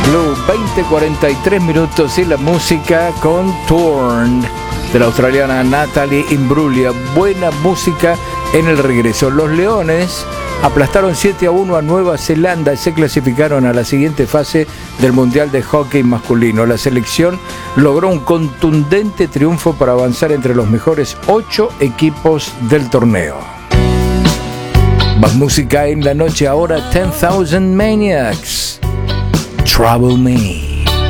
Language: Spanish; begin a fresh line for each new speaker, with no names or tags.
Blue, 20:43 minutos y la música con Torn de la australiana Natalie Imbruglia. Buena música en el regreso. Los Leones aplastaron 7-1 a Nueva Zelanda y se clasificaron a la siguiente fase del Mundial de Hockey Masculino. La selección logró un contundente triunfo para avanzar entre los mejores 8 equipos del torneo. Más música en la noche ahora, 10,000 Maniacs. Trouble Me.